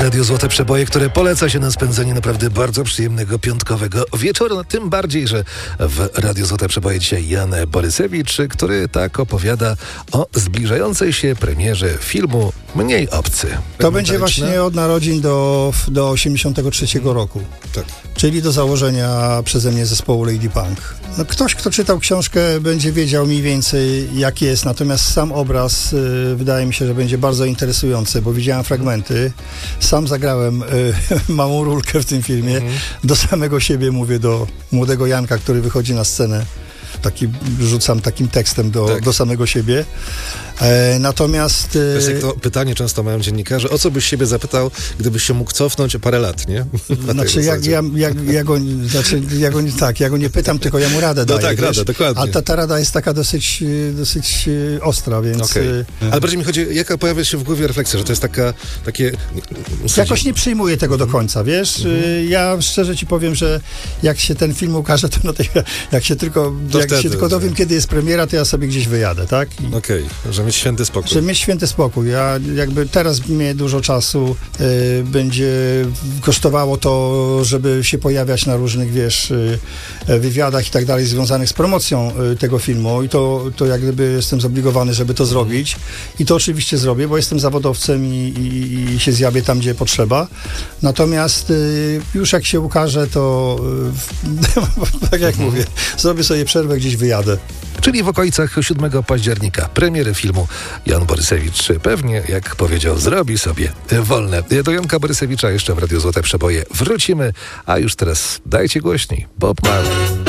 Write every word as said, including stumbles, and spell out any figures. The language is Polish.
Radio Złote Przeboje, które poleca się na spędzenie naprawdę bardzo przyjemnego piątkowego wieczoru. Tym bardziej, że w Radio Złote Przeboje dzisiaj Jan Borysewicz, który tak opowiada o zbliżającej się premierze filmu Mniej obcy. To będzie właśnie od narodzin do, do osiemdziesiątego trzeciego roku. Tak. Czyli do założenia przeze mnie zespołu Lady Punk. No, ktoś, kto czytał książkę, będzie wiedział mniej więcej, jak jest. Natomiast sam obraz y, wydaje mi się, że będzie bardzo interesujący, bo widziałem fragmenty. Sam zagrałem y, małą rulkę w tym filmie. Mhm. Do samego siebie mówię, do młodego Janka, który wychodzi na scenę. Taki, rzucam takim tekstem do, tak. do samego siebie. E, natomiast... To jest jak to pytanie często mają dziennikarze, o co byś siebie zapytał, gdybyś się mógł cofnąć o parę lat, nie? Znaczy, jak, ja, ja, ja, go, znaczy ja go tak, ja go nie pytam, tylko ja mu radę no daję. Tak, radę, dokładnie. A ta, ta rada jest taka dosyć, dosyć ostra, więc... Okay. Ale bardziej mi chodzi, jaka pojawia się w głowie refleksja, że to jest taka, takie... Jakoś nie przyjmuję tego do końca, wiesz? Mhm. Ja szczerze ci powiem, że jak się ten film ukaże, to no to jak się tylko, jak wtedy, się tylko dowiem, że... kiedy jest premiera, to ja sobie gdzieś wyjadę, tak? Okej, okay. Że mieć święty spokój. Żeby mieć święty spokój. Ja jakby teraz mnie dużo czasu y, będzie kosztowało to, żeby się pojawiać na różnych, wiesz, y, wywiadach i tak dalej, związanych z promocją y, tego filmu i to, to jak gdyby jestem zobligowany, żeby to zrobić i to oczywiście zrobię, bo jestem zawodowcem i, i, i się zjawię tam, gdzie potrzeba. Natomiast y, już jak się ukaże, to y, tak jak mhm. mówię, zrobię sobie przerwę, gdzieś wyjadę. Czyli w okolicach siódmego października premiery filmu Jan Borysewicz pewnie, jak powiedział, zrobi sobie wolne. Do Janka Borysewicza jeszcze w Radio Złote Przeboje wrócimy, a już teraz dajcie głośniej Bob Marley.